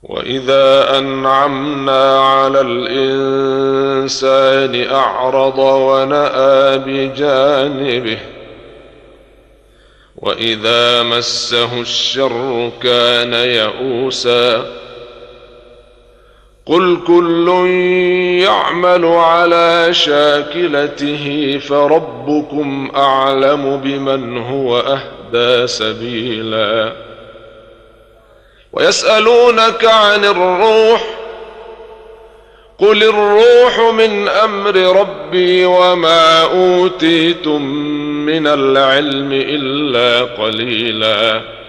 وإذا أنعمنا على الإنسان أعرض ونأى بجانبه وإذا مسه الشر كان يئوسا قل كل يعمل على شاكلته فربكم أعلم بمن هو أهدى سبيلا ويسألونك عن الروح قل الروح من أمر ربي وما أوتيتم من العلم إلا قليلا